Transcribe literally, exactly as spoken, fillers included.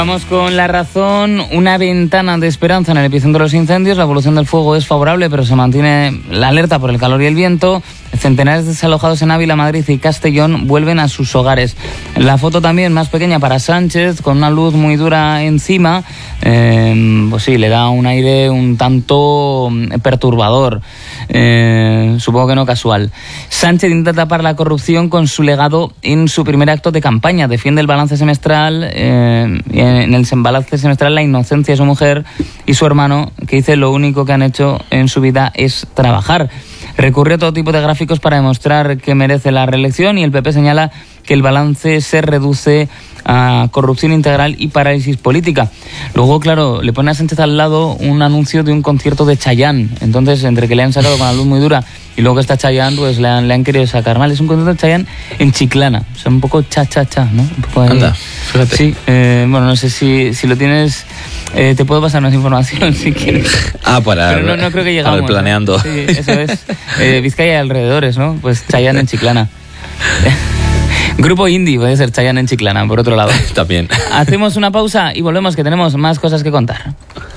Vamos con La Razón, una ventana de esperanza en el epicentro de los incendios. La evolución del fuego es favorable, pero se mantiene la alerta por el calor y el viento. Centenares de desalojados en Ávila, Madrid y Castellón vuelven a sus hogares. La foto también más pequeña para Sánchez, con una luz muy dura encima. Eh, pues sí, le da un aire un tanto perturbador. Eh, supongo que no casual. Sánchez intenta tapar la corrupción con su legado en su primer acto de campaña. Defiende el balance semestral, eh, en el balance semestral la inocencia de su mujer y su hermano, que dice lo único que han hecho en su vida es trabajar. Recurre a todo tipo de gráficos para demostrar que merece la reelección y el P P señala que el balance se reduce a corrupción integral y parálisis política. Luego, claro, le pone a Sánchez al lado un anuncio de un concierto de Chayanne. Entonces, entre que le han sacado con la luz muy dura y luego que está Chayanne, pues le han, le han querido sacar mal. Es un concierto de Chayanne en Chiclana. O sea, un poco cha-cha-cha, ¿no? Un poco ahí. Anda, fíjate. Sí, eh, bueno, no sé si, si lo tienes... Eh, te puedo pasar más información si quieres. Ah, para, Pero no, no creo que llegamos, para el planeando. ¿no? Sí, eso es. Eh, Vizcaya y alrededores, ¿no? Pues Chayanne en Chiclana. Grupo indie, puede ser Chayanne en Chiclana, por otro lado. También. Hacemos una pausa y volvemos, que tenemos más cosas que contar.